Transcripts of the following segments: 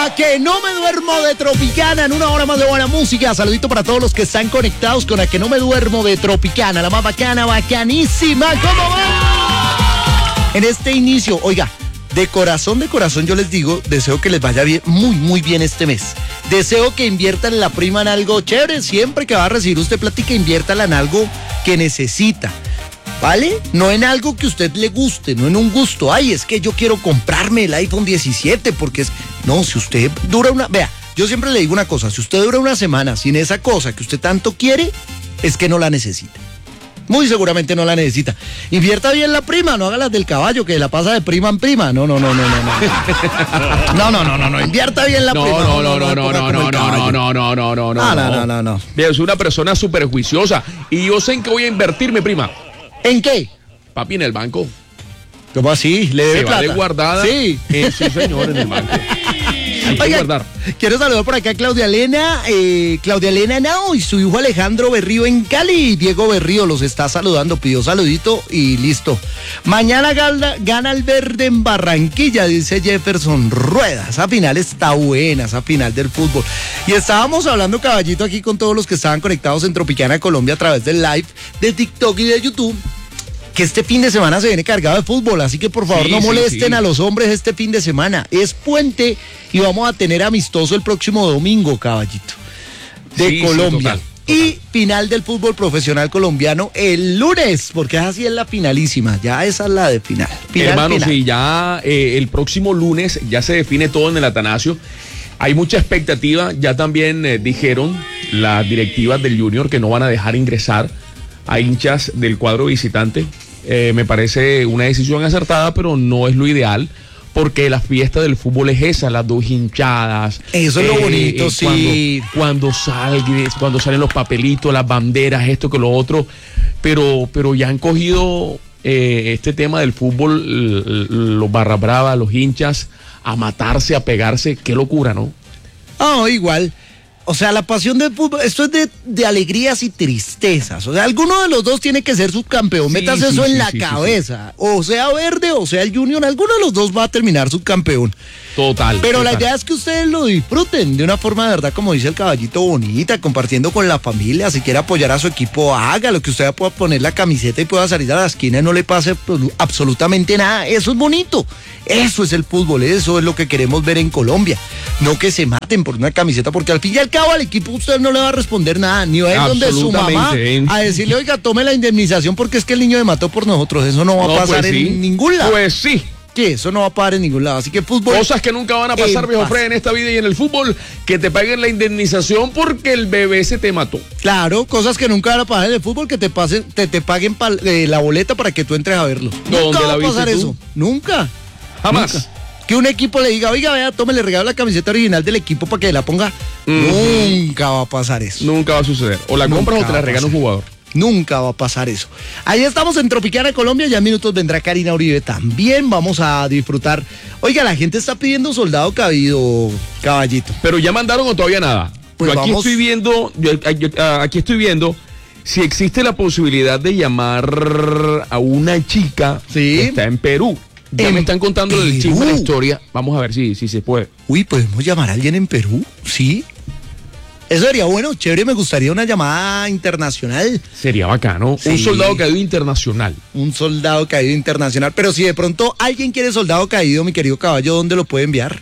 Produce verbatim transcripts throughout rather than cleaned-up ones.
A que no me duermo de Tropicana en una hora más de buena música. Saludito para todos los que están conectados con A que no me duermo de Tropicana, la más bacana, bacanísima. ¿Cómo va? En este inicio, oiga, de corazón, de corazón yo les digo, deseo que les vaya bien, muy, muy bien este mes. Deseo que inviertan la prima en algo chévere. Siempre que va a recibir usted plática, inviértala en algo que necesita. ¿Vale? No en algo que a usted le guste, no en un gusto. Ay, es que yo quiero comprarme el iPhone diecisiete porque es... No, si usted dura una... Vea, yo siempre le digo una cosa, si usted dura una semana sin esa cosa que usted tanto quiere, es que no la necesita. Muy seguramente no la necesita. Invierta bien la prima, no haga las del caballo, que la pasa de prima en prima. No, no, no, no, no. No, no, no, no, no. Invierta bien la no, prima. No, no, no, no, no, no, no, no, no, no, no, no, no, no, no, no, no. Es una persona súper juiciosa. Y yo sé en qué voy a invertir, mi prima. ¿En qué? Papi, en el banco. ¿Cómo así? ¿Le debe Se plata? va de guardada. Sí. Eh, sí, señor, en el banco. Hay que Oigan, guardar. Quiero saludar por acá a Claudia Elena, eh, Claudia Elena Nao y su hijo Alejandro Berrío en Cali. Diego Berrío los está saludando, pidió saludito y listo. Mañana gana, gana el verde en Barranquilla, dice Jefferson Rueda. Esa final está buena, esa final del fútbol. Y estábamos hablando, caballito, aquí con todos los que estaban conectados en Tropicana Colombia a través del live de TikTok y de YouTube, que este fin de semana se viene cargado de fútbol, así que por favor sí, no molesten sí, sí. a los hombres este fin de semana. Es puente y vamos a tener amistoso el próximo domingo, caballito, de sí, Colombia. Sí, total, total. Y final del fútbol profesional colombiano el lunes, porque así es la finalísima, ya esa es la de final. final Hermano, final. sí, ya eh, el próximo lunes ya se define todo en el Atanasio. Hay mucha expectativa, ya también eh, dijeron las directivas del Junior que no van a dejar ingresar a hinchas del cuadro visitante. Eh, me parece una decisión acertada, pero no es lo ideal, porque la fiesta del fútbol es esa, las dos hinchadas. Eso es eh, lo bonito, eh, sí. Cuando, cuando, sal, cuando salen los papelitos, las banderas, esto que lo otro, pero, pero ya han cogido eh, este tema del fútbol, los barra brava, los hinchas, a matarse, a pegarse. Qué locura, ¿no? Ah, oh, igual. O sea, la pasión del fútbol, esto es de, de alegrías y tristezas. O sea, alguno de los dos tiene que ser subcampeón. Sí, Métase sí, eso sí, en la sí, cabeza. Sí, sí. O sea Verde o sea el Junior, alguno de los dos va a terminar subcampeón. Total. Pero total. la idea es que ustedes lo disfruten de una forma de verdad, como dice el caballito, bonita, compartiendo con la familia. Si quiere apoyar a su equipo, haga lo que usted pueda poner la camiseta y pueda salir a la esquina y no le pase absolutamente nada. Eso es bonito. Eso es el fútbol, eso es lo que queremos ver en Colombia. No que se maten por una camiseta, porque al fin y al cabo al equipo usted no le va a responder nada, ni va a ir donde su mamá a decirle, oiga, tome la indemnización porque es que el niño me mató por nosotros. Eso no va no, a pasar pues sí. en ningún lado. Pues sí. Que eso no va a pasar en ningún lado, así que fútbol... Cosas que nunca van a pasar, viejo Fred, en esta vida y en el fútbol, que te paguen la indemnización porque el bebé se te mató. Claro, cosas que nunca van a pasar en el fútbol, que te pasen, te, te paguen pa, eh, la boleta para que tú entres a verlo. Nunca va a pasar eso, nunca. Jamás. Nunca. Que un equipo le diga, oiga, vea, tome, le regalo la camiseta original del equipo para que la ponga. Mm. Nunca va a pasar eso. Nunca va a suceder. O la Nunca compras o te la regala un jugador. Nunca va a pasar eso. Ahí estamos en Tropicana Colombia, ya en minutos vendrá Karina Uribe también, vamos a disfrutar. Oiga, la gente está pidiendo soldado caído, caballito. Pero ya mandaron o todavía nada. Pues yo aquí vamos... estoy viendo, yo, yo, aquí estoy viendo si existe la posibilidad de llamar a una chica ¿Sí? que está en Perú. Ya ¿En me están contando Perú? el chisme de la historia. Vamos a ver si, si se puede. Uy, ¿podemos llamar a alguien en Perú? Sí. Eso sería bueno, chévere, me gustaría una llamada internacional. Sería bacano. Sí. Un soldado caído internacional. Un soldado caído internacional. Pero si de pronto alguien quiere soldado caído, mi querido caballo, ¿dónde lo puede enviar?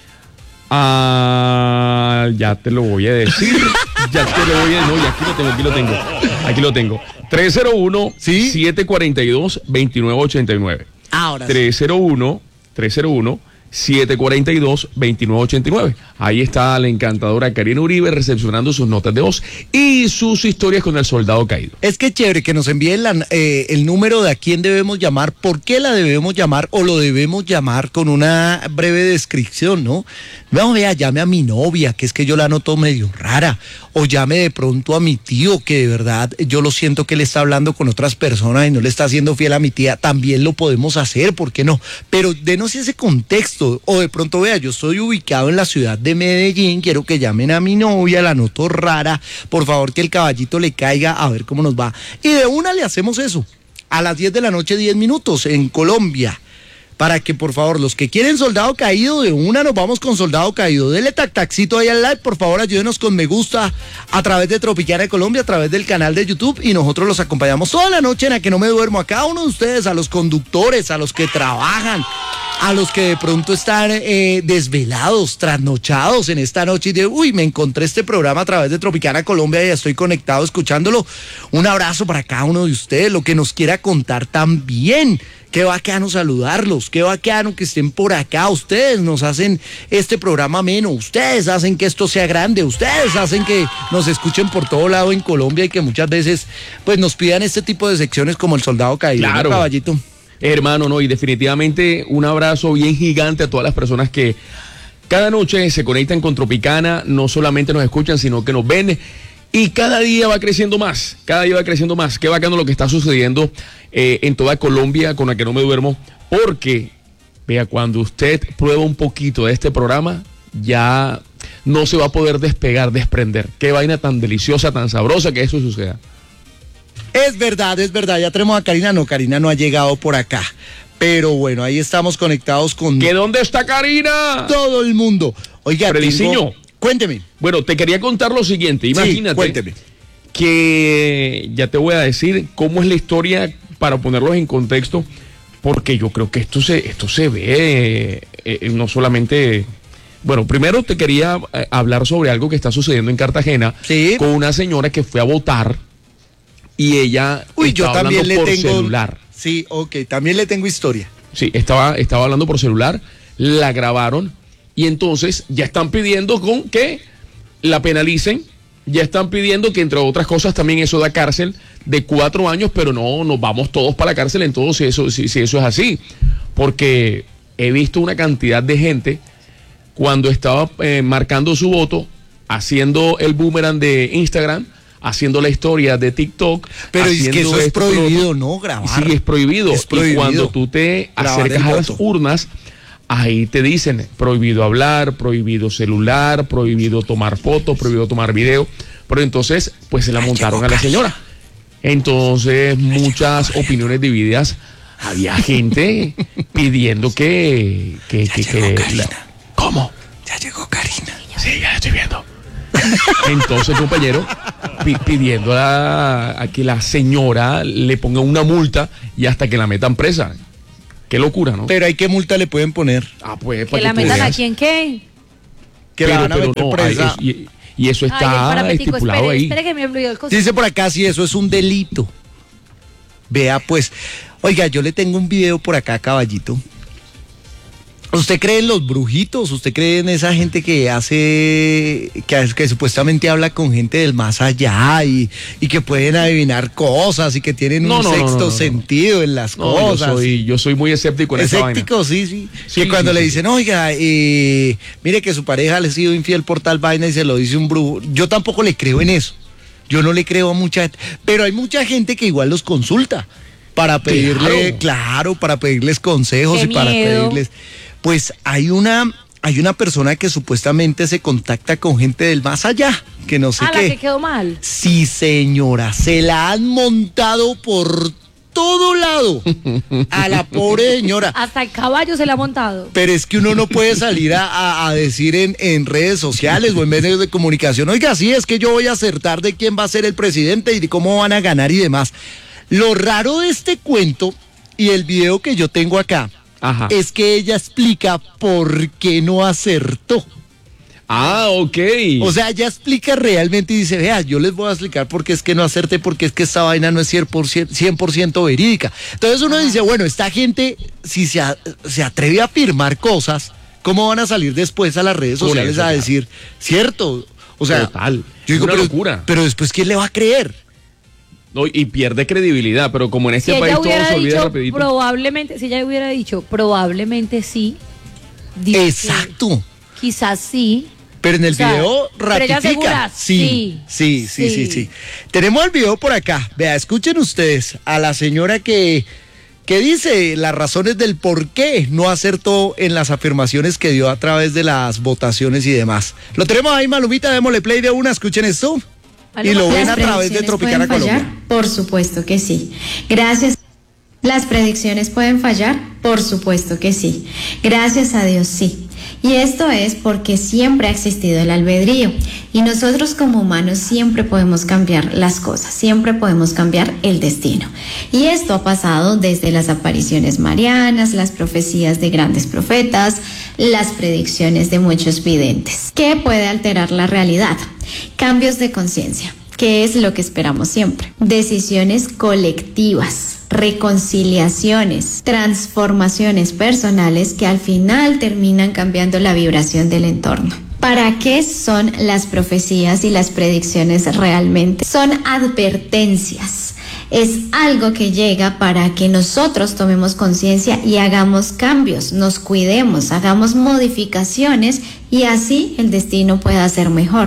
Ah, ya te lo voy a decir. ya te lo voy a decir. No, ya aquí lo tengo, aquí lo tengo. Aquí lo tengo. tres cero uno, siete cuatro dos, dos nueve ocho nueve. Ahora tres cero uno, tres cero uno, siete cuatro dos, dos nueve ocho nueve. Ahí está la encantadora Karina Uribe recepcionando sus notas de voz y sus historias con el soldado caído. Es que chévere que nos envíen la, eh, el número de a quién debemos llamar, por qué la debemos llamar o lo debemos llamar con una breve descripción, ¿no? Vamos, vea, llame a mi novia, que es que yo la noto medio rara, o llame de pronto a mi tío, que de verdad yo lo siento que le está hablando con otras personas y no le está siendo fiel a mi tía. También lo podemos hacer, ¿por qué no? Pero denos ese contexto, o de pronto, vea, yo estoy ubicado en la ciudad de Medellín, quiero que llamen a mi novia, la noto rara, por favor que el caballito le caiga, a ver cómo nos va. Y de una le hacemos eso, a las diez de la noche, diez minutos, en Colombia. para que por favor, los que quieren Soldado Caído, de una nos vamos con Soldado Caído. Dele tac taxito ahí al like, por favor, ayúdenos con me gusta a través de Tropicana de Colombia, a través del canal de YouTube, y nosotros los acompañamos toda la noche en A Que No Me Duermo, a cada uno de ustedes, a los conductores, a los que trabajan, a los que de pronto están eh, desvelados, trasnochados en esta noche y de, uy, me encontré este programa a través de Tropicana Colombia y estoy conectado escuchándolo. Un abrazo para cada uno de ustedes, lo que nos quiera contar también. Qué bacano saludarlos, qué bacano que estén por acá. Ustedes nos hacen este programa ameno, ustedes hacen que esto sea grande, ustedes hacen que nos escuchen por todo lado en Colombia y que muchas veces pues nos pidan este tipo de secciones como el Soldado Caído. Claro, ¿no, caballito? Hermano, no, y definitivamente un abrazo bien gigante a todas las personas que cada noche se conectan con Tropicana, no solamente nos escuchan, sino que nos ven. Y cada día va creciendo más, cada día va creciendo más. Qué bacano lo que está sucediendo eh, en toda Colombia con A Que No Me Duermo, porque, vea, cuando usted prueba un poquito de este programa, ya no se va a poder despegar, desprender. Qué vaina tan deliciosa, tan sabrosa que eso suceda. Es verdad, es verdad, ya tenemos a Karina, no, Karina no ha llegado por acá. Pero bueno, ahí estamos conectados con... ¿Que dónde está Karina? Todo el mundo. Oiga, tengo... Cuénteme. Bueno, te quería contar lo siguiente. Imagínate sí, cuénteme. Que ya te voy a decir cómo es la historia para ponerlos en contexto, porque yo creo que esto se, esto se ve eh, no solamente... Bueno, primero te quería eh, hablar sobre algo que está sucediendo en Cartagena, sí, con una señora que fue a votar y ella Uy, estaba yo también hablando le por tengo... celular. Sí, ok, también le tengo historia. Sí, estaba, estaba hablando por celular, la grabaron. Y entonces ya están pidiendo con que la penalicen, ya están pidiendo que entre otras cosas también eso da cárcel de cuatro años, pero no, nos vamos todos para la cárcel en todo si eso, si, si eso es así. Porque he visto una cantidad de gente cuando estaba eh, marcando su voto, haciendo el boomerang de Instagram, haciendo la historia de TikTok. Pero es que eso es esto, prohibido, otro, ¿no? Grabar. Sí, es prohibido. Es prohibido. Y cuando tú te Grabar acercas a las urnas, ahí te dicen prohibido hablar, prohibido celular, prohibido tomar fotos, prohibido tomar video. Pero entonces, pues se la montaron a la señora. Entonces, muchas opiniones divididas. Había gente pidiendo que... que, que, que la... ¿Cómo? Ya llegó Karina. Sí, ya la estoy viendo. Entonces, compañero, pidiendo a, a que la señora le ponga una multa y hasta que la metan presa. Qué locura, ¿no? Pero ¿hay qué multa le pueden poner? Ah, pues, ¿Que la metan aquí en qué? Que pero, la van a pero meter no, presa. ay, y, y eso está Ay, estipulado espere, ahí. espere que me olvidó el cosito. Dice por acá, sí, eso es un delito. Vea, pues, oiga, yo le tengo un video por acá, caballito. ¿Usted cree en los brujitos? ¿Usted cree en esa gente que hace, que, que supuestamente habla con gente del más allá y, y que pueden adivinar cosas y que tienen No, un no, no, sexto no, no. sentido en las No, cosas? yo soy, yo soy muy escéptico en esa vaina. Escéptico, sí, sí, Sí, que cuando sí, le sí. dicen, oiga, eh, mire que su pareja le ha sido infiel por tal vaina y se lo dice un brujo. Yo tampoco le creo en eso. Yo no le creo a mucha gente. Pero hay mucha gente que igual los consulta para pedirle, claro, claro para pedirles consejos Qué y para miedo. pedirles. Pues hay una, hay una persona que supuestamente se contacta con gente del más allá, que no sé Ah, qué. la que quedó mal. Sí, señora, se la han montado por todo lado a la pobre señora. Hasta el caballo se le ha montado. Pero es que uno no puede salir a, a, a decir en, en redes sociales o en medios de comunicación, oiga, sí, es que yo voy a acertar de quién va a ser el presidente y de cómo van a ganar y demás. Lo raro de este cuento y el video que yo tengo acá, Ajá. es que ella explica por qué no acertó. Ah, ok. O sea, ella explica realmente y dice, vea, yo les voy a explicar por qué es que no acerté, porque es que esta vaina no es cien por ciento, cien por ciento verídica. Entonces uno dice, bueno, esta gente, si se, a, se atreve a afirmar cosas, ¿cómo van a salir después a las redes Con sociales eso, a claro. decir, cierto? O sea, Total. yo digo, Una pero, locura. pero después, ¿quién le va a creer? No, y pierde credibilidad, pero como en este Si país ella todo hubiera se olvida dicho rapidito. probablemente, si ella hubiera dicho probablemente sí, dice Exacto. que quizás sí. Pero en el O sea, video pero ella ratifica. asegura, Sí, sí, sí, sí, sí. sí. Tenemos el video por acá. Vea, escuchen ustedes a la señora que, que dice las razones del por qué no acertó en las afirmaciones que dio a través de las votaciones y demás. Lo tenemos ahí, Malumita, démosle play de una, escuchen esto. Y lo ven a través de Tropicana Colombia. Por supuesto que sí. Gracias. ¿Las predicciones pueden fallar? Por supuesto que sí. Gracias a Dios sí. Y esto es porque siempre ha existido el albedrío y nosotros como humanos siempre podemos cambiar las cosas, siempre podemos cambiar el destino. Y esto ha pasado desde las apariciones marianas, las profecías de grandes profetas, las predicciones de muchos videntes. ¿Qué puede alterar la realidad? Cambios de conciencia, que es lo que esperamos siempre. Decisiones colectivas, reconciliaciones, transformaciones personales que al final terminan cambiando la vibración del entorno. ¿Para qué son las profecías y las predicciones realmente? Son advertencias. Es algo que llega para que nosotros tomemos conciencia y hagamos cambios, nos cuidemos, hagamos modificaciones y así el destino pueda ser mejor.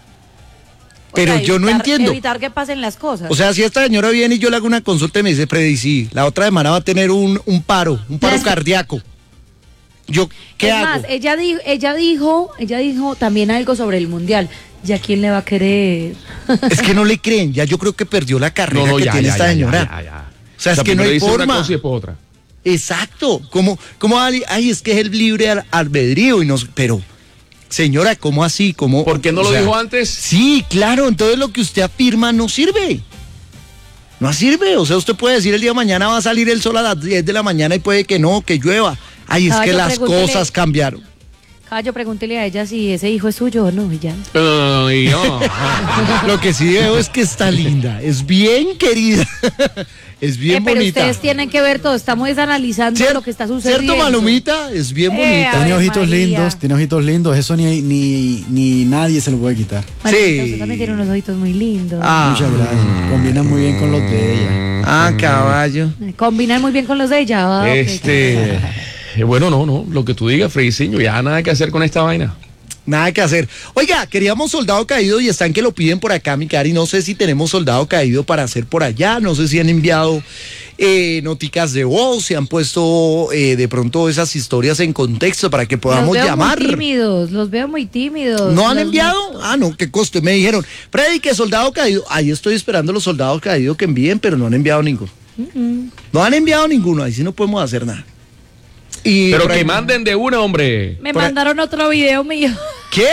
Pero O sea, yo no evitar- entiendo. Evitar que pasen las cosas. O sea, si esta señora viene y yo le hago una consulta y me dice, Freddy, sí, la otra semana va a tener un, un paro, un paro Las- cardíaco. Yo, ¿qué es hago? más, ella dijo, ella dijo, ella dijo también algo sobre el mundial. ¿Ya quién le va a querer? Es que no le creen, ya yo creo que perdió la carrera que tiene esta señora. ya, ya. O sea, es que no primero hay dice una forma. cosa y después otra. Exacto. Como, como, ay, es que es el libre al- albedrío y nos, pero, señora, ¿cómo así? ¿Cómo, ¿Por qué no o lo sea, dijo antes? Sí, claro, entonces lo que usted afirma no sirve. No sirve, o sea, usted puede decir el día de mañana va a salir el sol a las diez de la mañana y puede que no, que llueva. Ay, es Ah, que yo las pregúntele- cosas cambiaron. Cayo, pregúntele a ella si ese hijo es suyo o no, y ya. Ay, no. Lo que sí veo es que está linda, es bien querida, es bien Eh, pero bonita. ustedes tienen que ver todo, estamos analizando Cier- lo que está sucediendo. ¿Cierto, Malumita? Es bien Eh, bonita. Ave Tiene ojitos María. lindos, tiene ojitos lindos, eso ni, ni, ni nadie se lo puede quitar. Marita, Sí. usted también tiene unos ojitos muy lindos. Ah, Muchas gracias. Combinan muy bien con los de ella. ah, caballo. Combinan muy bien con los de ella. Ah, ok. Este. eh, Bueno, no, no. Lo que tú digas, Frediciño, ya nada que hacer con esta vaina. Nada que hacer. Oiga, queríamos soldado caído y están que lo piden por acá, mi cari. No sé si tenemos soldado caído para hacer por allá. No sé si han enviado eh, noticas de voz, si han puesto eh, de pronto esas historias en contexto para que podamos los veo llamar. muy tímidos, los veo muy tímidos. ¿No han Los- enviado? Ah, no, qué coste. Me dijeron, Freddy, que soldado caído. Ahí estoy esperando los soldados caídos que envíen, pero no han enviado ninguno. No han enviado ninguno, ahí sí no podemos hacer nada. Y Pero por ahí- que manden de una, hombre. Me Por ahí- mandaron otro video mío. ¿Qué?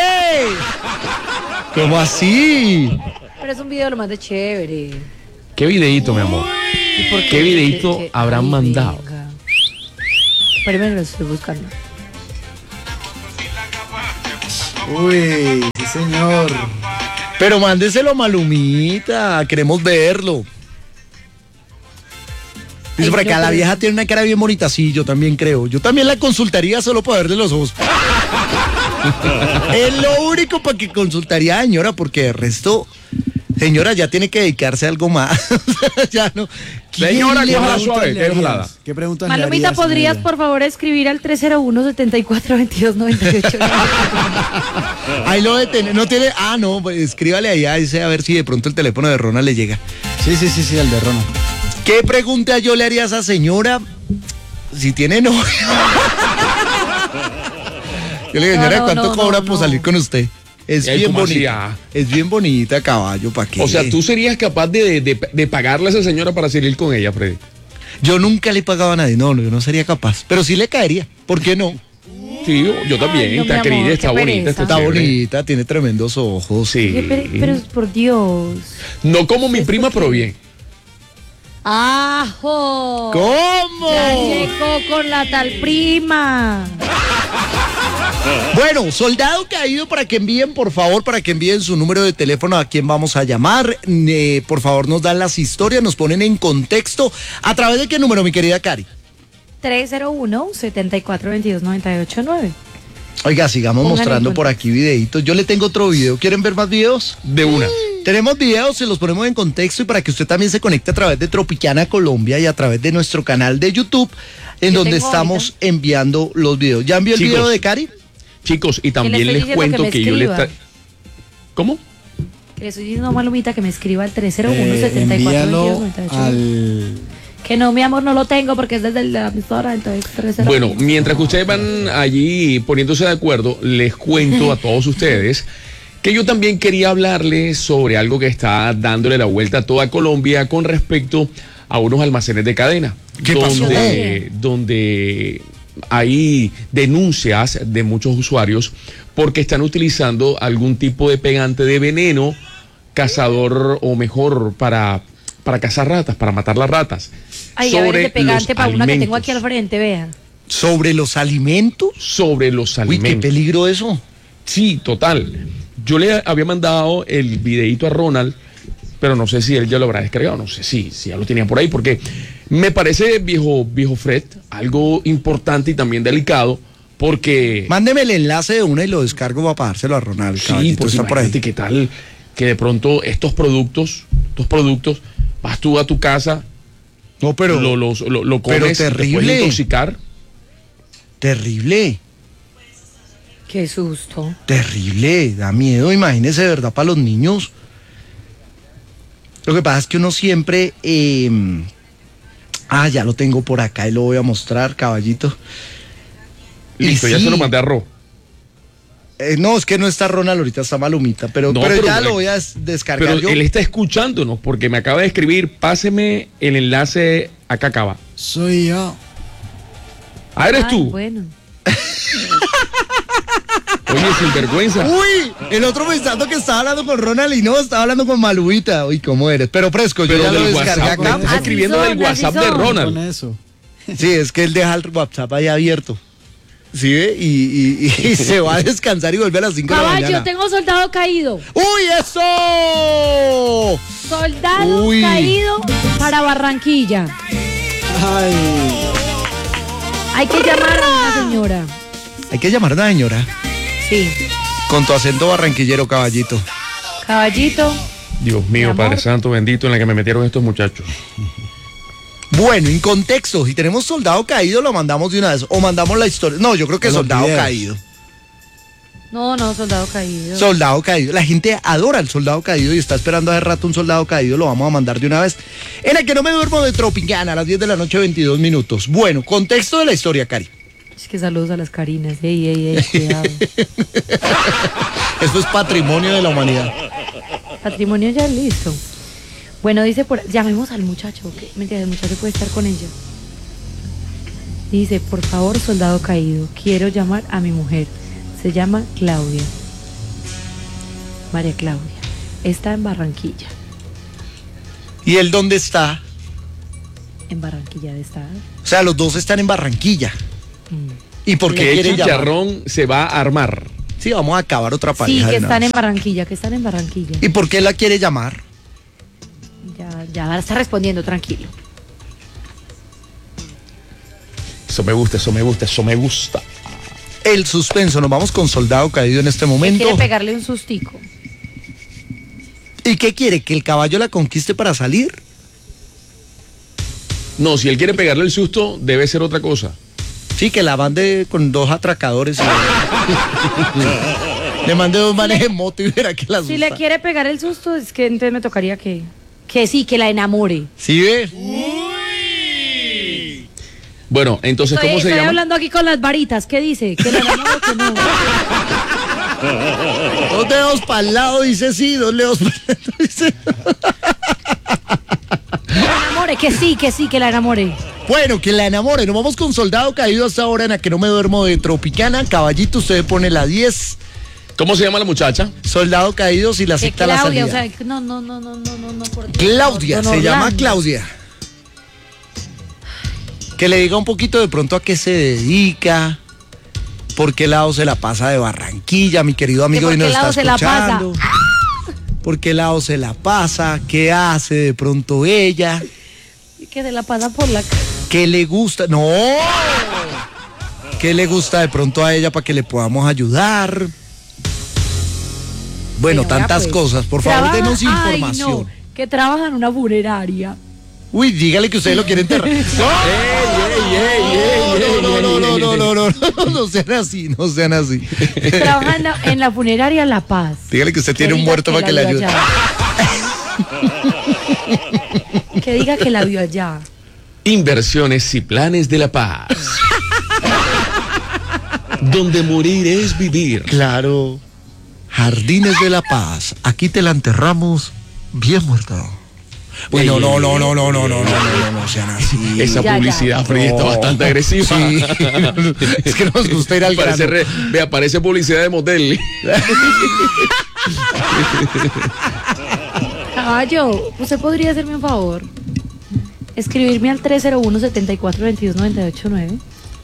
¿Cómo así? Pero es un video lo más de chévere. ¿Qué videíto, mi amor? ¿Y por ¿Qué videíto Che- che- habrán ay, mandado? venga. Primero lo estoy buscando. Uy, sí señor. Pero mándeselo, Malumita, queremos verlo. Dice Ay, por acá, no, la pero- vieja tiene una cara bien bonita, sí, yo también creo. Yo también la consultaría solo para verle los ojos. Es lo único para que consultaría, señora, porque de resto, señora, ya tiene que dedicarse a algo más. Ya no. ¿Quién Señora, le coja va la a- suave, que es jalada. ¿Qué preguntas le Malumita, harías, ¿podrías señora? por favor escribir al tres cero uno, setenta y cuatro, veintidós, noventa y ocho? Ahí lo detene, no tiene, ah, no, pues, escríbale allá, dice a ver si de pronto el teléfono de Rona le llega. Sí, sí, sí, sí, el de Rona. ¿Qué pregunta yo le haría a esa señora si tiene novio? Yo le digo, No, señora, no, ¿cuánto no, cobra no, por no. salir con usted? Es Ey, bien ¿cómo así, bonita. ah? Es bien bonita, caballo, ¿para qué? O sea, tú serías capaz de, de, de pagarle a esa señora para salir con ella, Freddy. Yo nunca le pagaba a nadie, no, no, yo no sería capaz. Pero sí le caería, ¿por qué no? Sí, yo, yo también. Ay, no, está mi amor, querida, qué está bonita. pereza. Está chévere. bonita, tiene tremendos ojos. Sí. Oye, pero, pero por Dios. No como mi ¿Es prima, por qué? pero bien. ¡Ajo! ¿Cómo? Ya llegó con la tal prima. Bueno, soldado caído, para que envíen, por favor, para que envíen su número de teléfono a quien vamos a llamar. Eh, por favor, nos dan las historias, nos ponen en contexto. ¿A través de qué número, mi querida Cari? tres cero uno, setenta y cuatro, veintidós, noventa y ocho, nueve. Oiga, sigamos Póngale mostrando en por contexto. aquí videitos. Yo le tengo otro video. ¿Quieren ver más videos? De una. Tenemos videos, se los ponemos en contexto y para que usted también se conecte a través de Tropicana Colombia y a través de nuestro canal de YouTube, en Yo donde tengo estamos enviando los videos. ¿Ya envió el Chicos. video de Cari? Chicos, y le también estoy les diciendo cuento que me que, yo le... escriba. tra- ¿Cómo? Que le estoy diciendo a Malumita que me escriba al tres cero uno, Eh, setenta y cuatro, veintidós, envíalo noventa y ocho, nueve. al... Que no, mi amor, no lo tengo porque es desde la emisora, entonces tres cero uno. Bueno, mientras que ustedes van allí poniéndose de acuerdo, les cuento a todos ustedes que yo también quería hablarles sobre algo que está dándole la vuelta a toda Colombia con respecto a unos almacenes de cadena. ¿Qué pasó? donde, donde hay denuncias de muchos usuarios porque están utilizando algún tipo de pegante de veneno cazador o mejor para, para cazar ratas, para matar las ratas. Ay, a ver, sobre ese pegante los para una que tengo alimentos. aquí al frente, vean. ¿Sobre los alimentos? Sobre los Uy, alimentos. qué peligro eso. Sí, total. Yo le había mandado el videito a Ronald, pero no sé si él ya lo habrá descargado, no sé si, si ya lo tenía por ahí, porque me parece, viejo, viejo Fred, algo importante y también delicado, porque... Mándeme el enlace de una y lo descargo para pagárselo a Ronald. Sí, Caballito, porque está por ahí. imagínate qué tal que de pronto estos productos, estos productos, vas tú a tu casa, No, pero lo, los- lo, lo pero comes, te terrible. puedes intoxicar. terrible, Qué susto. terrible, da miedo, imagínese, de verdad, para los niños. Lo que pasa es que uno siempre... eh, ah, ya lo tengo por acá y lo voy a mostrar, caballito. Y Listo, ya sí. se lo mandé a Ro. Eh, no, es que no está Ronald, ahorita está malumita, pero, No, pero, pero ya bueno, lo voy a des- descargar Pero yo. él está escuchándonos porque me acaba de escribir, páseme el enlace acá acaba. Soy yo. Ah, eres Ay, tú. Bueno. Oye, sinvergüenza. Uy, el otro pensando que estaba hablando con Ronald y no, estaba hablando con Malubita. Uy, ¿cómo eres? Pero fresco, yo Pero ya lo del descargué WhatsApp, acá. estás Así escribiendo son, del así WhatsApp de son. Con Ronald. eso. Sí, es que él deja el WhatsApp ahí abierto. ¿Sí ve? Y, y- y se va a descansar y vuelve a las cinco de la Caballo, mañana. tengo soldado caído. ¡Uy, eso! Soldado Uy. caído para Barranquilla. Ay. Hay que llamar a una señora. Hay que llamar a una señora. Sí. Con tu acento barranquillero, caballito. Caballito. Dios Mi mío, amor. Padre Santo, bendito en la que me metieron estos muchachos. Bueno, en contexto, si tenemos soldado caído, lo mandamos de una vez. O mandamos la historia. No, yo creo que Los soldado videos. caído. No, no, soldado caído. Soldado caído. La gente adora el soldado caído y está esperando hace rato un soldado caído. Lo vamos a mandar de una vez. En el que no me duermo de Tropicana a las diez de la noche, veintidós minutos. Bueno, contexto de la historia, Cari. Es que saludos a las Carinas. Ey, ey, ey, cuidado. Esto es patrimonio de la humanidad. Patrimonio ya listo. Bueno, dice por... Llamemos al muchacho. ¿Qué? Mentira, el muchacho puede estar con ella. Dice, por favor, soldado caído, quiero llamar a mi mujer. Se llama Claudia. María Claudia. Está en Barranquilla. ¿Y él dónde está? En Barranquilla de estar. O sea, los dos están en Barranquilla. ¿Y por qué Que quieren llamar? chicharrón se va a armar. Sí, vamos a acabar otra Sí, pareja. que de una están en vez. Barranquilla, que están en Barranquilla. ¿Y por qué la quiere llamar? Ya, ya está respondiendo, tranquilo. Eso me gusta, eso me gusta, eso me gusta. El suspenso. Nos vamos con soldado caído en este Él momento. quiere pegarle un sustico. ¿Y qué quiere? ¿Que el caballo la conquiste para salir? No, si él quiere pegarle el susto, debe ser otra cosa. Sí, que la mande con dos atracadores. Y... le mande dos manes en moto y verá que la asusta. Si le quiere pegar el susto, es que entonces me tocaría que... Que sí, que la enamore. ¿Sí ve? Bueno, entonces, Estoy, ¿cómo se estoy llama? hablando aquí con las varitas. ¿Qué dice? ¿Que la enamore o que no? Dos dedos para el lado dice sí, dos dedos para el lado dice... Que la enamore, que sí, que sí, que la enamore. Bueno, que la enamore. Nos vamos con soldado caído hasta ahora en la que no me duermo de Tropicana. Caballito, usted pone la diez. ¿Cómo se llama la muchacha? Soldado caído si la Que acepta la Claudia, salida. o sea, que no, no, no, no, no, no, no. por Dios. Claudia, Don se llama Orlando. Claudia. Que le diga un poquito de pronto a qué se dedica, por qué lado se la pasa de Barranquilla, mi querido amigo, por y qué nos está lado se la pasa. escuchando. ¿Por qué lado se la pasa? ¿Qué hace de pronto ella? Que se la pasa por la... ¿Qué le gusta? ¡No! ¿Qué le gusta de pronto a ella para que le podamos ayudar? Bueno, Pero vea, tantas pues, cosas. Por favor, trabaja- denos Ay, información. no, que trabaja en una funeraria. Uy, dígale que ustedes lo quieren enterrar. ¡No! No, no, no, no, no, no, no, no sean así, no sean así. Trabaja en la, en la funeraria La Paz. Dígale que usted tiene un diga muerto para que le la ayude. vio allá. Que diga que la vio allá. Inversiones y planes de la paz. Donde morir es vivir. Claro. Jardines de la Paz. Aquí te la enterramos bien muerta. Uy, no, no, no, no, no, no, no, no, no, no, sean así. Esa Ya, publicidad, ya. Freddy, está No. bastante agresiva. Sí. Es que nos gusta ir al Parece grano. re- Vea, parece publicidad de motel. Caballo, ¿usted podría hacerme un favor? Escribirme al tres cero uno, siete cuatro dos dos, nueve ocho nueve.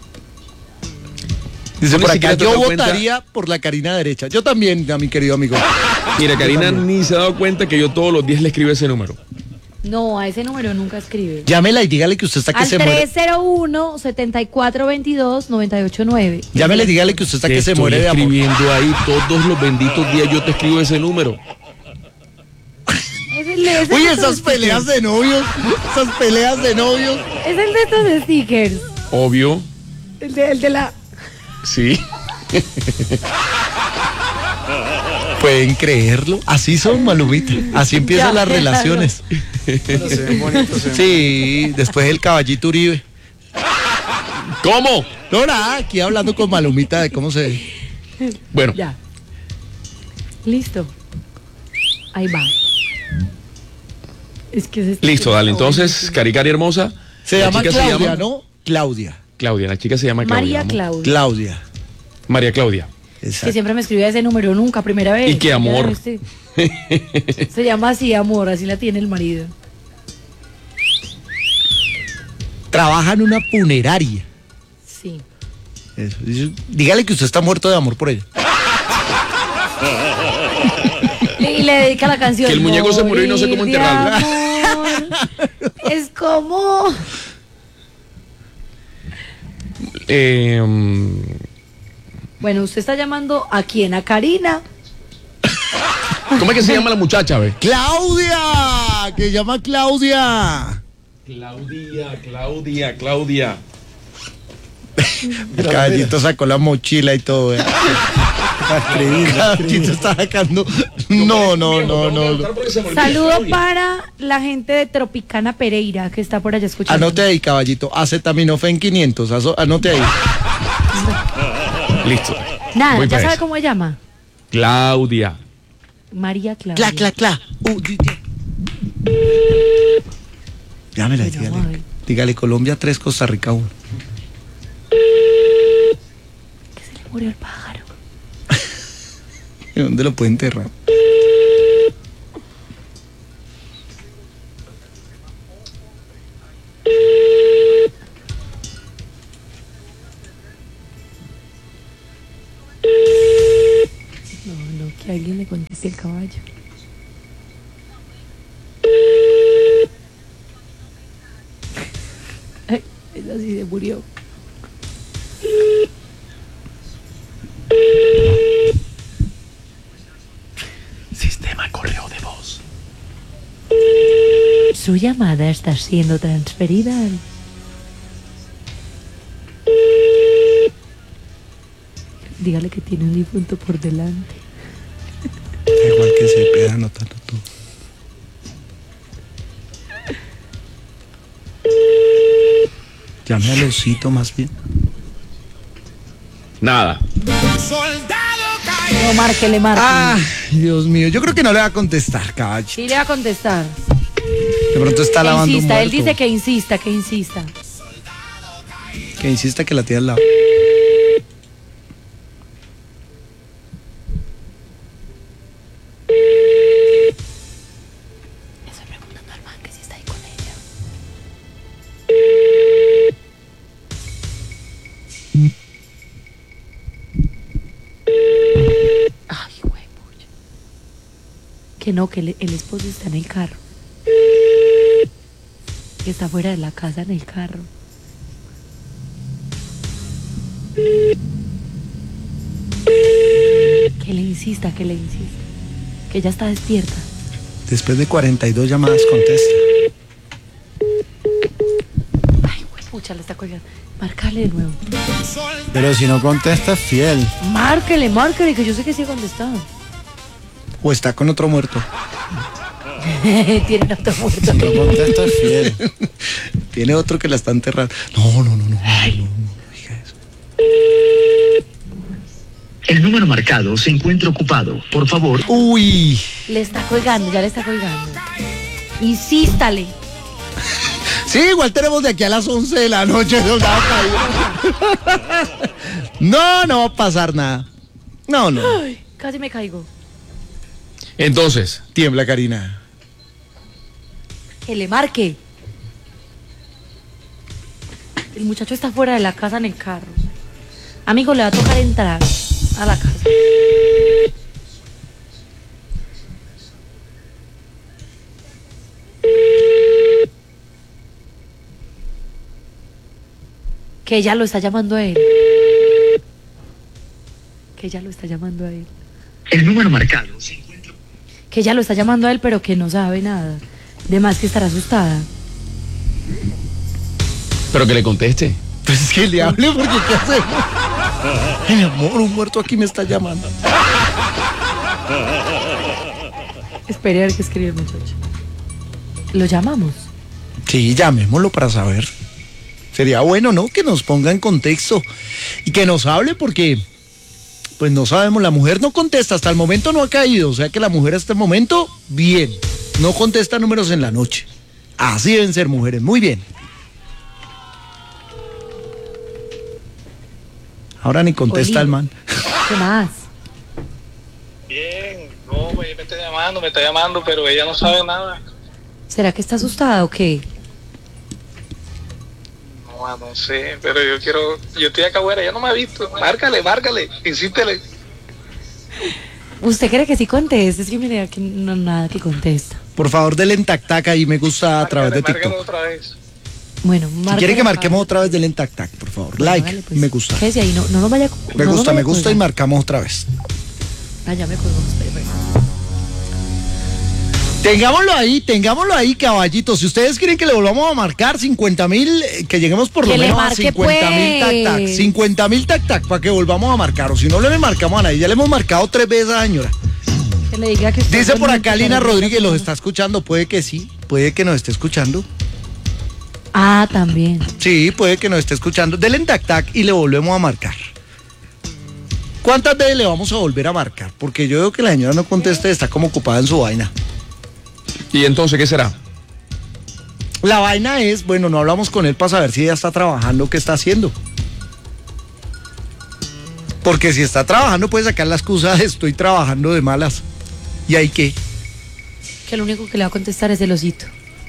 Dice Tú ni por acá, siquiera te yo das cuenta. votaría por la Karina derecha. Yo también, a mi querido amigo. Mira, Karina ni se ha dado cuenta que yo todos los días le escribo ese número. No, a ese número nunca escribe. Llámela y dígale que usted está que Al se muere. tres cero uno, siete cuatro dos dos, nueve ocho nueve. Llámela y dígale que usted está Te que se estoy muere de amor. escribiendo ahí todos los benditos días. Yo te escribo ese número. Es el de, es el Uy, de esas estos peleas de novios, esas peleas de novios. stickers. Es el de estos stickers. Obvio, El de, el de la. sí. ¿Pueden creerlo? Así son, Malumita. Así empiezan Ya, las claro. relaciones. Pero se ven bonitos, se ven Sí, después el caballito Uribe. ¿Cómo? No, nada, aquí hablando con Malumita de cómo se... Bueno, Ya. Listo. Ahí va. Es que ese sticker listo, dale. está Entonces, buenísimo. Cari Cari hermosa. Se la llama chica Claudia, se llama ¿no? Claudia. Claudia, la chica se llama Claudia. María vamos. Claudia. Claudia. María Claudia. Que Exacto. siempre me escribía ese número, nunca, primera vez. Y qué amor. Ya, este- Se llama así, amor, así la tiene el marido. Trabaja en una funeraria. Sí. Eso. Dice, dígale que usted está muerto de amor por ella. Y le dedica la canción. Que el muñeco se murió y no sé cómo Morir de enterrarlo. amor. Es como. Eh, mm, Bueno, usted está llamando a quién, a Karina. ¿Cómo es que se llama la muchacha, ve? ¡Claudia! Que llama Claudia. Claudia, Claudia, Claudia. El caballito sacó la mochila y todo. ¿eh? El caballito está sacando. No, no, no, no. no. Saludo para la gente de Tropicana Pereira que está por allá escuchando. Anote ahí, caballito. Acetaminofén quinientos. aso- Anote ahí. Listo. Nada, Voy ¿ya para sabe eso. cómo se llama? Claudia. María Claudia. Cla, cla, cla. Uh, di- di- Llámela, Bueno, dígale. ay. Dígale Colombia tres, Costa Rica uno. Que se le murió el pájaro. ¿Y dónde lo puede enterrar? No, no, que alguien le conteste el caballo. Ay, esa sí se murió. Sistema correo de voz. Su llamada está siendo transferida al... Dígale que tiene un difunto por delante. Da igual que se pega anotando todo. Llame al osito más bien. Nada. No, márquele, márquele. Ay, Dios mío. Yo creo que no le va a contestar, caballo. Sí le va a contestar. De pronto está Que lavando un insista, él muerto. dice que insista, que insista. Que insista que la tiene al lado. Estoy preguntando al man que si está ahí con ella. Ay, güey, pucha. Que no, que el, el esposo está en el carro. Que está fuera de la casa en el carro. Que le insista, que le insista. Que ella está despierta. Después de cuarenta y dos llamadas contesta. Ay, güey, pucha, le está colgando. Márcale de nuevo. Pero si no contesta, es fiel. Márquele, márquele, que yo sé que sí ha contestado. O está con otro muerto. Tienen otro muerto. Si no contesta, es fiel. Tiene otro que la está enterrando. No, no, no, no. no, no, no diga eso. El número marcado se encuentra ocupado. Por favor, Uy. Le está colgando, ya le está colgando. Insístale. Sí, igual tenemos de aquí a las once de la noche, soldado caído. No, no va a pasar nada. No, no. Ay, casi me caigo. Entonces, Tiembla, Karina. Que le marque. El muchacho está fuera de la casa en el carro. Amigo, le va a tocar entrar a la casa. Que ella lo está llamando a él. Que ella lo está llamando a él. El número marcado se encuentra. Que ella lo está llamando a él, pero que no sabe nada. De más que estará asustada. pero que le conteste. Pues que le hable porque ¿qué hace? Mi amor, un muerto aquí me está llamando. Espere a ver qué escribe el muchacho. ¿Lo llamamos? Sí, llamémoslo para saber. Sería bueno, ¿no? Que nos ponga en contexto y que nos hable porque, pues no sabemos, la mujer no contesta, hasta el momento no ha caído, o sea que la mujer hasta el momento, bien, no contesta números en la noche. Así deben ser mujeres, muy bien. Ahora ni contesta Oli. el man. ¿Qué más? Bien, no, me, me está llamando, me está llamando, pero ella no sabe nada. ¿Será que está asustada o qué? No, no sé, pero yo quiero, yo estoy acá afuera, ella no me ha visto. Márcale, márcale, insístele. ¿Usted cree que sí contesta? Es que mire, aquí no nada que contesta. Por favor, denle en tac tac ahí, me gusta a través de Márcale, márcale TikTok. otra vez. Bueno, Si quiere que marquemos otra vez, denle en tac tac, por favor. Bueno, Like, dale, pues. me gusta. Quédese ahí, no, no nos vaya. Me no nos gusta, vaya me a gusta y colgar. marcamos otra vez. Ah, ya me colgó. espere, espere. Tengámoslo ahí, tengámoslo ahí, caballito. Si ustedes quieren que le volvamos a marcar cincuenta mil, eh, que lleguemos por lo Que le menos a marque, cincuenta mil tac tac. pues. cincuenta mil tac tac para que volvamos a marcar. O si no le marcamos a nadie, ya le hemos marcado tres veces a la señora. Que le diga que usted Dice por no- acá Lina Rodríguez, ¿los está escuchando? Puede que sí, puede que nos esté escuchando. Ah, también. Sí, puede que nos esté escuchando. Denle en tac tac y le volvemos a marcar. ¿Cuántas veces le vamos a volver a marcar? Porque yo veo que la señora no contesta, está como ocupada en su vaina. ¿Y entonces qué será? La vaina es, bueno, no hablamos con él para saber si ella está trabajando, qué está haciendo. Porque si está trabajando puede sacar la excusa de estoy trabajando de malas. ¿Y ahí qué? Que lo único que le va a contestar es el osito.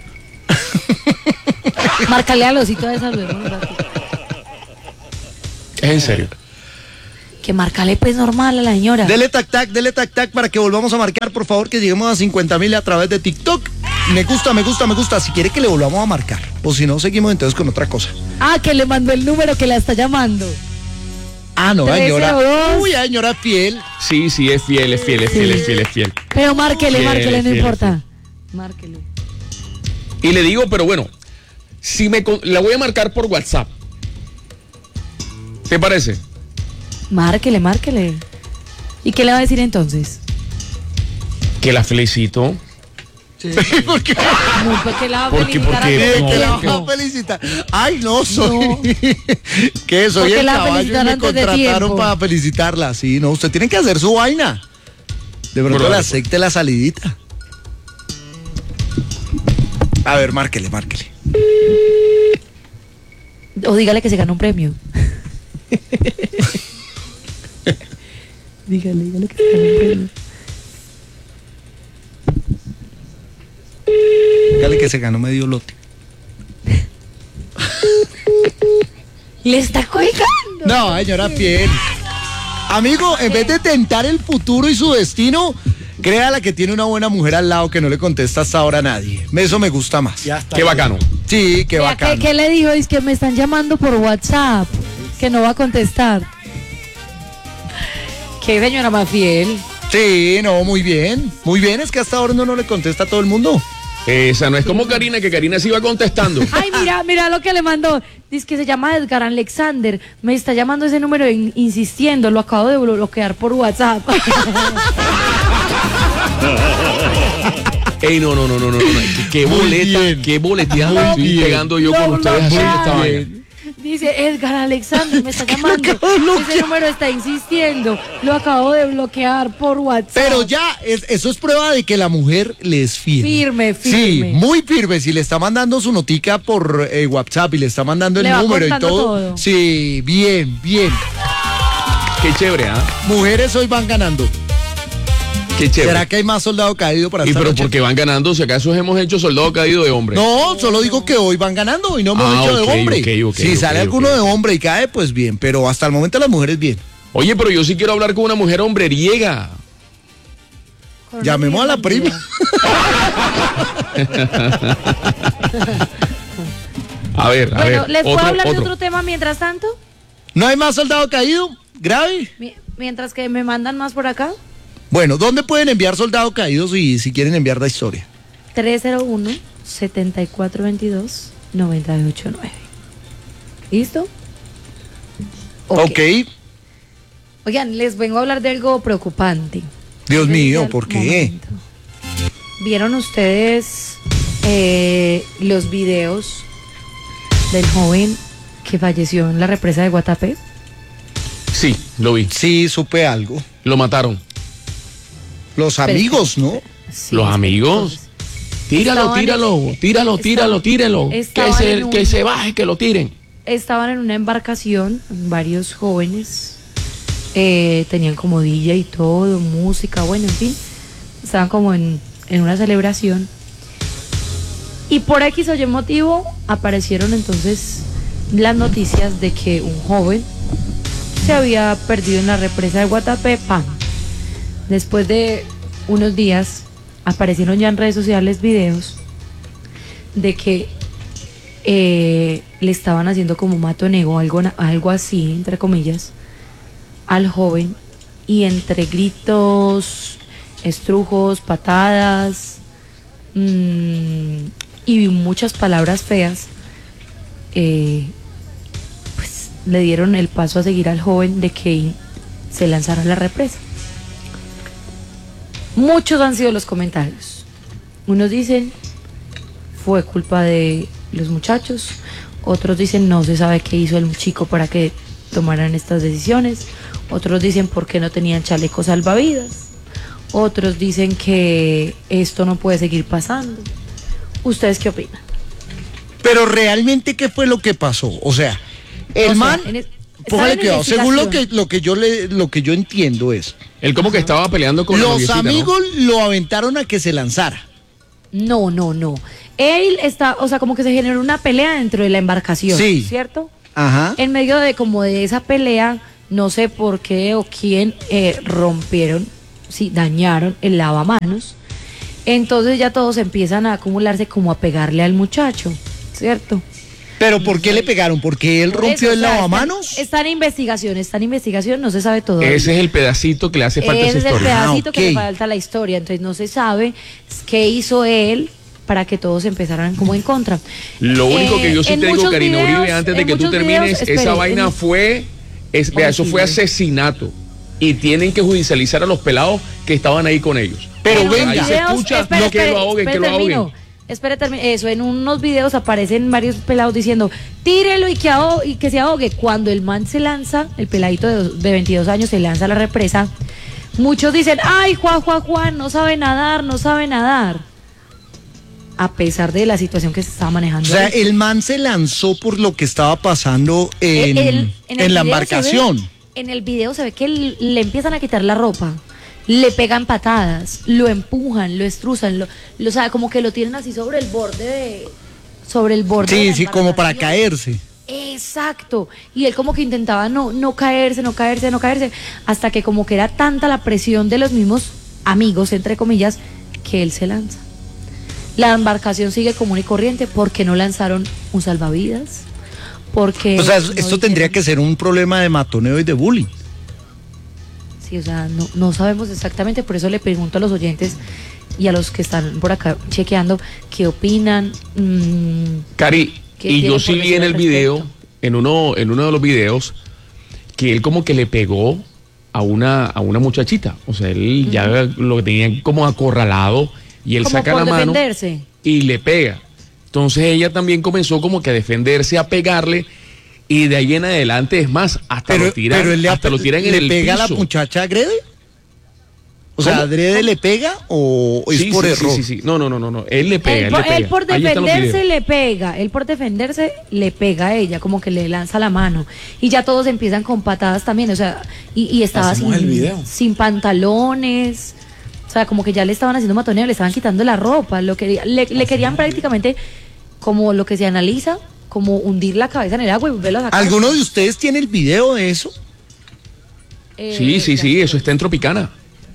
Márcale al osito a esa luego un ratito. Es en serio. Que márcale pues normal a la señora. Dele tac tac, dele tac tac para que volvamos a marcar, por favor, que lleguemos a cincuenta mil a través de TikTok. Me gusta, me gusta, me gusta. Si quiere que le volvamos a marcar. O si no, seguimos entonces con otra cosa. Ah, que le mandó el número que la está llamando. Ah, no, Tres señora. cero dos. Uy, señora fiel. Sí, sí, es fiel, es fiel, es fiel, es fiel, es fiel. Pero márquele, Fiel, márquele, no fiel, importa. Márquele. Y le digo, pero bueno, si me con- la voy a marcar por WhatsApp. ¿Te parece? Márquele, márquele. ¿Y qué le va a decir entonces? Que la felicito. ¿Por qué? No, pues que la va a Porque- felicitar porque- antes de no, Que la tiempo. va a felicitar. Ay, no, soy. No. que soy Porque el la caballo y felicitan me antes de contrataron tiempo. para felicitarla. Sí, no, usted tiene que hacer su vaina. De pronto Bueno, le dale, acepte la salidita. A ver, márquele, márquele. O dígale que se ganó un premio. dígale, dígale que se ganó un premio. Dígale que se ganó medio lote. Le está colgando. No, señora fiel. Amigo, en vez de tentar el futuro y su destino, créala que tiene una buena mujer al lado que no le contesta hasta ahora a nadie. Eso me gusta más. Ya está. Qué bacano. Sí, qué Vea, bacano. ¿Qué, qué le dijo? Es que me están llamando por WhatsApp. Que no va a contestar. Qué señora más fiel. Sí, no, muy bien. Muy bien, es que hasta ahora uno no le contesta a todo el mundo. Esa no es como Karina, que Karina se iba contestando. Ay, mira, mira lo que le mandó. Dice que se llama Edgar Alexander. Me está llamando ese número in- insistiendo. Lo acabo de bloquear por WhatsApp. Ey, no, no, no, no, no, no. Qué, qué Muy boleta, bien. qué boleteada Muy estoy bien. pegando yo Lo con ustedes haciendo esta bloquearon. vaina. Dice, Edgar Alexander me está llamando. acabo de bloquear. Ese número está insistiendo. Lo acabo de bloquear por WhatsApp. Pero ya, es- eso es prueba de que la mujer le es firme. Firme, Sí, firme. muy firme. Si le está mandando su notica por eh, WhatsApp y le está mandando el Le va número y contando todo. todo. Sí, bien, bien. Qué chévere, ¿ah? Mujeres hoy van ganando. Qué chévere. ¿Será que hay más soldado caído para Y esta pero noche? porque van ganando, si acaso hemos hecho soldado caído de hombre. No, solo digo que hoy van ganando y no hemos Ah, hecho ok, de hombre. ok, ok, si ok, sale ok. alguno de hombre y cae, pues bien. Pero hasta el momento las mujeres bien. Oye, pero yo sí quiero hablar con una mujer hombreriega. Con una Llamemos a la bandida. prima. A ver, a Bueno, ver. ¿les puedo otro, hablar otro. de otro tema mientras tanto? ¿No hay más soldado caído? ¿Grave? Mi- Mientras que me mandan más por acá. Bueno, ¿dónde pueden enviar soldado caídos si, si quieren enviar la historia? tres cero uno, siete cuatro dos dos, nueve ocho nueve. ¿Listo? Ok. Oigan, les vengo a hablar de algo preocupante. Dios mío, Momento. ¿por qué? ¿Vieron ustedes eh, los videos del joven que falleció en la represa de Guatapé? Sí, lo vi. Sí, supe algo. Lo mataron. Los amigos, ¿no? Sí, Los es que amigos. entonces, Tíralo, Estaban- tíralo, tíralo, estaban- tíralo, tíralo. Que estaban se, en un- que se baje, que lo tiren. estaban en una embarcación, varios jóvenes, eh, tenían como D J y todo, música, bueno, en fin, estaban como en, en una celebración. Y por X o Y motivo aparecieron entonces las noticias de que un joven se había perdido en la represa de Guatapé. ¡Pam! Después de unos días aparecieron ya en redes sociales videos de que eh, le estaban haciendo como matonego, algo, na- algo así, entre comillas, al joven, y entre gritos, estrujos, patadas mm, y muchas palabras feas, eh, pues le dieron el paso a seguir al joven de que se lanzara a la represa. Muchos han sido los comentarios. Unos dicen fue culpa de los muchachos, otros dicen no se sabe qué hizo el chico para que tomaran estas decisiones, otros dicen por qué no tenían chalecos salvavidas, otros dicen que esto no puede seguir pasando. ¿Ustedes qué opinan? Pero realmente, ¿qué fue lo que pasó? O sea, el O sea, man, en es- póngale estaba en cuidado, según lo que, investigación. lo que yo le, lo que yo entiendo es, Él como que estaba peleando con la los noviecita, ¿no? amigos lo aventaron a que se lanzara. No, no, no. Él está, o sea, como que se generó una pelea dentro de la embarcación, Sí. ¿cierto? Ajá. En medio de como de esa pelea, no sé por qué o quién eh, rompieron, sí, dañaron el lavamanos. Entonces ya todos empiezan a acumularse como a pegarle al muchacho, ¿cierto? Pero ¿por qué le pegaron? ¿Porque él Por rompió eso, el o sea, lavamanos? Está, está en investigación, está en investigación, no se sabe todo. Ese es el pedacito que le hace falta a esa Ese es el historia. pedacito Ah, que le ok. falta a la historia, entonces no se sabe qué hizo él para que todos empezaran como en contra. Lo único que yo sí Eh, en te digo, muchos Karina videos- Uribe, antes de en que tú muchos termines, videos, esa espere, vaina en- fue, es, vea, eso fue Horrible. asesinato. Y tienen que judicializar a los pelados que estaban ahí con ellos. Pero En venga, unos ahí se videos- escucha espere, no que espere, lo ahoguen, que espere, lo ahoguen. termino. Espere, termino. Eso, en unos videos aparecen varios pelados diciendo, tírelo y que, ahogue, y que se ahogue. Cuando el man se lanza, el peladito de, dos- de veintidós años se lanza a la represa, muchos dicen, ay, Juan, Juan, Juan, no sabe nadar, no sabe nadar. A pesar de la situación que se estaba O manejando. sea, ahí. el man se lanzó por lo que estaba pasando en, El- el- en el en la video se embarcación. ve- en el video se ve que l- le empiezan a quitar la ropa, le pegan patadas, lo empujan, lo estruzan, lo, lo o sea, como que lo tienen así sobre el borde de, sobre el borde. de Sí, la sí, como para embarcación. caerse. Exacto. Y él como que intentaba no, no caerse, no caerse, no caerse, hasta que como que era tanta la presión de los mismos amigos, entre comillas, que él se lanza. La embarcación sigue común y corriente porque no lanzaron un salvavidas, porque... O sea, no esto tendría hicieron- que ser un problema de matoneo y de bullying. Sí, o sea, no, no sabemos exactamente, por eso le pregunto a los oyentes y a los que están por acá chequeando qué opinan. mm, Cari, ¿Qué y tiene yo por sí vi decir en al el video, respecto? en uno, en uno de los videos, que él como que le pegó a una, a una muchachita. O sea, él ya lo tenían como acorralado y él como saca por la mano defenderse. y le pega. Entonces ella también comenzó como que a defenderse, a pegarle, Y de ahí en adelante, es más, hasta Pero, lo tiran, pero él le, hasta lo tiran en ¿le el pega a la piso. muchacha agrede? O sea, ¿Cómo? ¿adrede le pega o es Sí, por sí, error? sí, sí, sí. No, no, no, no, no. Él le pega, Él él, por, le pega. él por Ahí están los defenderse videos. le pega, él por defenderse le pega a ella, como que le lanza la mano. Y ya todos empiezan con patadas también, o sea, y, y estaba Hacemos sin, el video. sin pantalones, o sea, como que ya le estaban haciendo matoneo, le estaban quitando la ropa, lo quería, le, le querían prácticamente, como lo que se analiza, como hundir la cabeza en el agua y volverlo a sacar. ¿Alguno de ustedes tiene el video de eso? Eh, Sí, sí, ya sí, sé. eso está en Tropicana.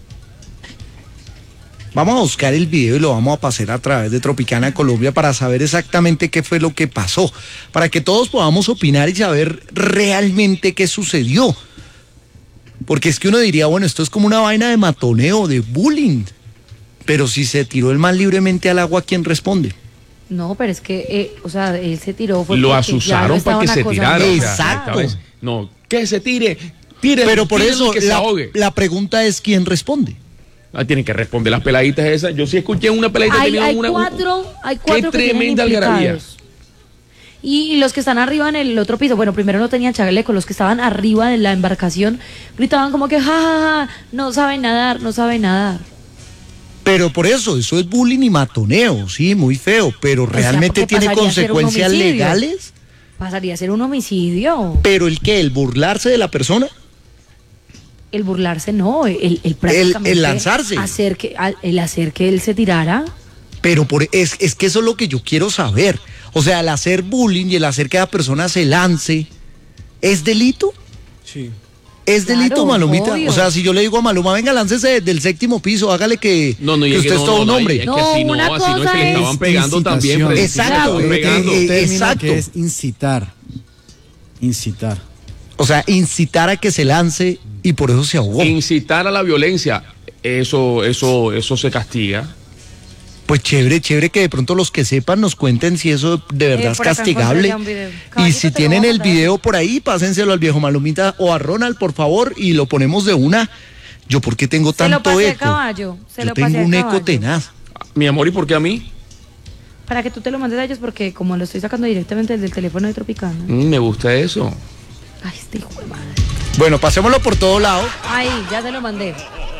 Vamos a buscar el video y lo vamos a pasar a través de Tropicana Colombia para saber exactamente qué fue lo que pasó, para que todos podamos opinar y saber realmente qué sucedió. Porque es que uno diría, bueno, esto es como una vaina de matoneo, de bullying, pero si se tiró el man libremente al agua, ¿quién responde? No, pero es que, eh, o sea, él se tiró. Fue Lo porque ya asusaron lo para que estaban se acosando. tirara. o sea, Exacto. ¿sabes? No, que se tire, tire. Pero por eso que se la, ahogue. la pregunta es ¿quién responde? Ah, tienen que responder las peladitas esas. Yo sí escuché una peladita que Hay, tenía hay una. cuatro, hay cuatro Qué que tienen tremenda algarabía. implicados. Y, y los que están arriba en el otro piso, bueno, primero no tenían chaleco, los que estaban arriba de la embarcación gritaban como que, ja, ja, ja, no saben nadar, no saben nadar. Pero por eso, eso es bullying y matoneo, sí, muy feo, pero sea, realmente porque tiene pasaría a ser un consecuencias homicidio. legales. Pasaría a ser un homicidio. Pero el qué, el burlarse de la persona. El burlarse no, el, el prácticamente el lanzarse. Hacer que, al- el hacer que él se tirara. Pero por, es, es que eso es lo que yo quiero saber. O sea, el hacer bullying y el hacer que la persona se lance, ¿es delito? Sí. ¿Es Claro, delito, Malumita? obvio. O sea, si yo le digo a Maluma, venga, láncese del séptimo piso, hágale que, No, no, y que es usted que es no, todo no, un no, hombre. Es que No, así no, una así no es que le cosa estaban es pegando también. incitación. Freddy, Exacto, le estaban eh, pegando. eh, eh, Término exacto. que es incitar. Incitar. O sea, incitar a que se lance y por eso se ahogó. Incitar a la violencia, eso, eso, eso se castiga. Pues chévere, chévere que de pronto los que sepan nos cuenten si eso de verdad Eh, es por acá castigable. encontré ya un video. Y Caballito, si te lo tienen voy a el mandar. video por ahí, pásenselo al viejo Malumita o a Ronald, por favor, y lo ponemos de una. Yo, ¿por qué tengo Se lo tanto pasé a eco? caballo. Se Yo lo pasé tengo a un eco caballo. tenaz. Mi amor, ¿y por qué a mí? Para que tú te lo mandes a ellos, porque como lo estoy sacando directamente desde el teléfono de Tropicana. Mm, me gusta eso. Ay, este hijo de madre. Bueno, pasémoslo por todo lado. Ahí, ya te lo mandé.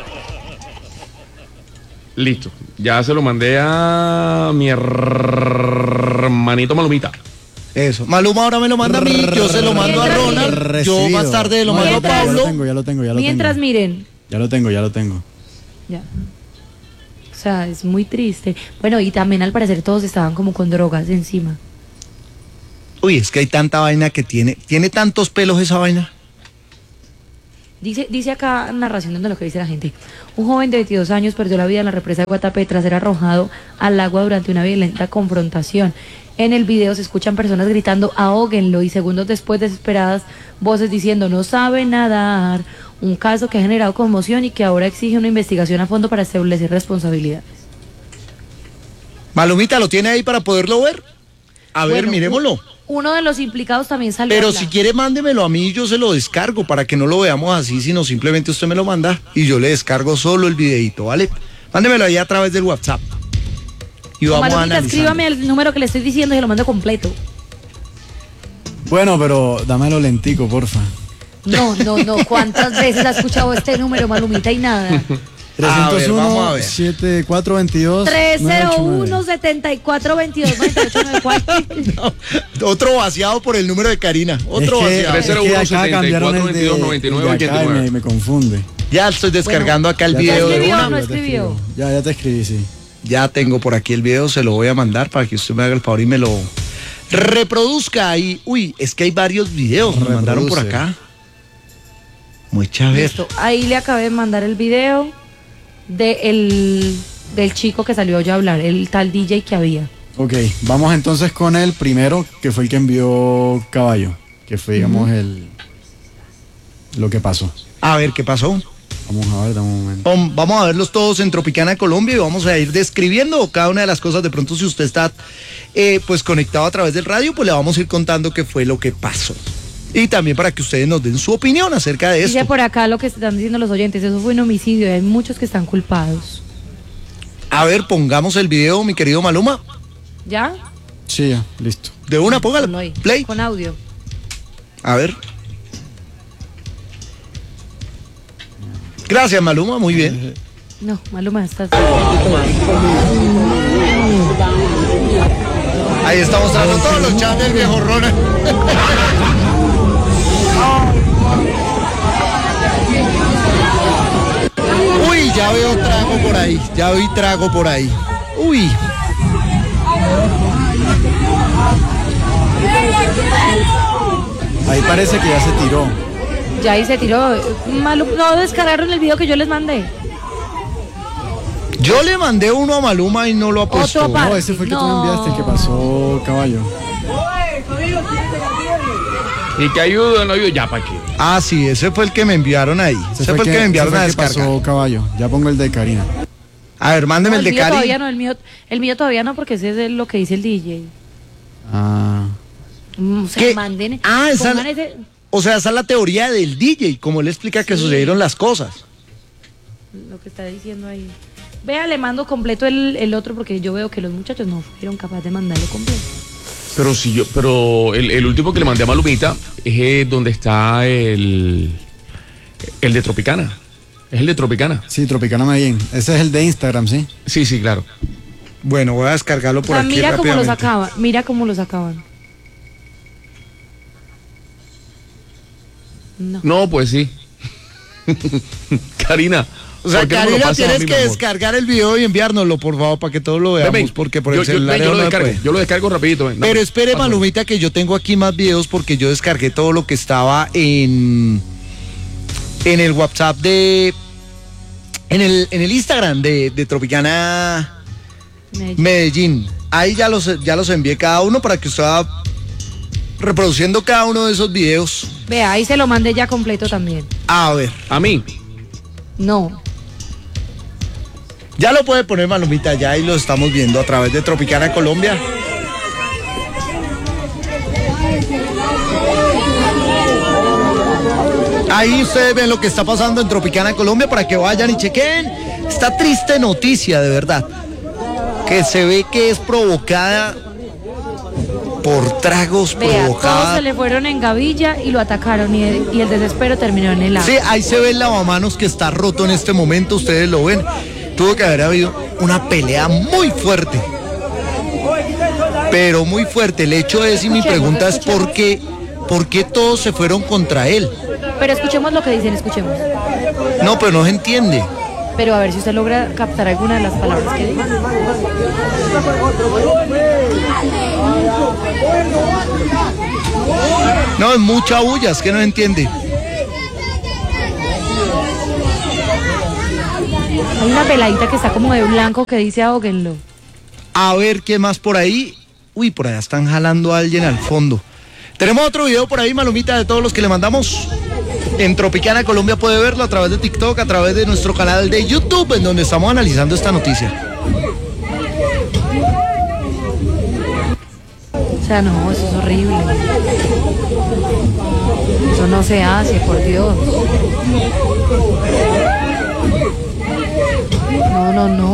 Listo. Ya se lo mandé a mi hermanito Malumita. Eso. Maluma ahora me lo manda a mí, yo se lo mando a Mientras- Ronald, yo Recibido. más tarde lo No, mando a ya lo tengo, Pablo. Ya lo tengo, ya lo tengo, ya lo Mientras tengo. miren. Ya lo tengo, ya lo tengo. Ya. O sea, es muy triste. Bueno, y también al parecer todos estaban como con drogas encima. Uy, es que hay tanta vaina que tiene. ¿Tiene tantos pelos esa vaina? Dice, dice acá narración de lo que dice la gente. Un joven de veintidós años perdió la vida en la represa de Guatapé tras ser arrojado al agua durante una violenta confrontación. En el video se escuchan personas gritando ahóguenlo y segundos después desesperadas voces diciendo no sabe nadar. Un caso que ha generado conmoción y que ahora exige una investigación a fondo para establecer responsabilidades. Malumita, ¿lo tiene ahí para poderlo ver? A ver, Bueno, miremoslo. Uno de los implicados también salió. a Pero hablar. si quiere, mándemelo a mí y yo se lo descargo para que no lo veamos así, sino simplemente usted me lo manda y yo le descargo solo el videito, ¿vale? Mándemelo ahí a través del WhatsApp. Y vamos a Malumita, analizar. escríbame el número que le estoy diciendo y se lo mando completo. Bueno, pero dámelo lentico, porfa. No, no, no. ¿Cuántas veces ha escuchado este número, Malumita, y nada? A ver, vamos a ver. siete cuatro dos dos tres cero uno, nueve ocho nueve. setenta y cuatro veintidós, noventa y ocho noventa y cuatro. No, otro vaciado por el número de Karina. Otro Es que, vaciado. tres cero es que uno, acá cambiaron el de- setenta y cuatro, veintidós, noventa y nueve, el de acá y ochenta y nueve. me, me confunde. Ya estoy descargando acá el Ya te video de escribió, una. no ya te escribió. escribo. Ya, ya te escribí, sí. Ya tengo por aquí el video, se lo voy a mandar para que usted me haga el favor y me lo reproduzca ahí. Uy, es que hay varios videos, me mandaron por Reproduce. acá. Muy chévere. Listo. Ahí le acabé de mandar el video de el, del chico que salió ya a hablar, el tal D J que había. Ok, vamos entonces con el primero, que fue el que envió Caballo, que fue, digamos, el lo que pasó. A ver, ¿qué pasó? Vamos a ver, dame un momento. Vam- Vamos a verlos todos en Tropicana Colombia y vamos a ir describiendo cada una de las cosas. De pronto, si usted está eh, pues conectado a través del radio, pues le vamos a ir contando qué fue lo que pasó. Y también para que ustedes nos den su opinión acerca de Dice esto. por acá lo que están diciendo los oyentes, eso fue un homicidio y hay muchos que están culpados. A ver, pongamos el video, mi querido Maluma. ¿Ya? Sí, ya, listo. De una, Ponlo póngale. ahí, Play. con audio. A ver. Gracias, Maluma, muy bien. No, Maluma, estás... Ahí está mostrando todos los chats del viejo Ronald. Uy, ya veo trago por ahí, ya vi trago por ahí. Uy. Ahí parece que ya se tiró. Ya ahí se tiró. Maluma, no descargaron el video que yo les mandé. Yo le mandé uno a Maluma y no lo ha puesto. Otro pa- No, ese fue el que tú No. me enviaste, el que pasó caballo. Y que ayudo, no ayudo, ya para qué. Ah, sí, ese fue el que me enviaron ahí. Ese, fue el que, me enviaron ese fue a el que descargar. pasó caballo. Ya pongo el de Karina. A ver, mándeme No, el de mío Cari. todavía no, el mío, el mío todavía no, porque ese es lo que dice el D J. Ah. Mm, O sea, ¿Qué? manden. Ah, esa- pongan ese- O sea, esa es la teoría del D J, como él explica que Sí. sucedieron las cosas. lo que está diciendo ahí. Vea, le mando completo el, el otro porque yo veo que los muchachos no fueron capaces de mandarlo completo. Pero si yo, pero el, el último que le mandé a Malumita es eh, donde está el, el de Tropicana. Es el de Tropicana. Sí, Tropicana Medellín. Ese es el de Instagram, ¿sí? Sí, sí, claro. Bueno, voy a descargarlo O por sea, aquí mira cómo lo rápidamente. sacaban, mira cómo lo sacaban. No. No, pues sí. Karina. O sea, ¿por qué no me lo Karina, pasas a tienes mí, que mi amor? descargar el video y enviárnoslo, por favor, para que todos lo veamos, Ven, ven. porque por el yo, yo- celular ven, yo no lo se descargo, puede. yo lo descargo rapidito. Ven, Pero dame, espere, pásame. Malumita, que yo tengo aquí más videos porque yo descargué todo lo que estaba en en el WhatsApp de en el en el Instagram de, de Tropicana Medellín. Medellín. Ahí ya los ya los envié cada uno para que usted vaya reproduciendo cada uno de esos videos. Vea, ahí se lo mandé ya completo también. A ver, A mí. No. ya lo puede poner Malumita, ya ahí lo estamos viendo a través de Tropicana Colombia. Ahí ustedes ven lo que está pasando en Tropicana Colombia para que vayan y chequen esta triste noticia, de verdad, que se ve que es provocada por tragos, Vea, todos provocada. se le fueron en gavilla y lo atacaron y el, y el desespero terminó en el agua. Sí, ahí se ve el lavamanos que está roto en este momento, ustedes lo ven. Tuvo que haber habido una pelea muy fuerte. Pero muy fuerte. El hecho es, y mi Escuchemos, pregunta es escuchemos. por qué, por qué todos se fueron contra él. Pero escuchemos lo que dicen, escuchemos. No, pero no se entiende. Pero a ver si usted logra captar alguna de las palabras que dice. No, es mucha bulla, es que no se entiende. Hay una peladita que está como de blanco que dice ahóguenlo. A ver qué más por ahí. Uy, por allá están jalando a alguien al fondo. Tenemos otro video por ahí, Malumita, de todos los que le mandamos. En Tropicana Colombia puede verlo a través de TikTok, a través de nuestro canal de YouTube, en donde estamos analizando esta noticia. O sea, no, eso es horrible. Eso no se hace, por Dios. No, no, no.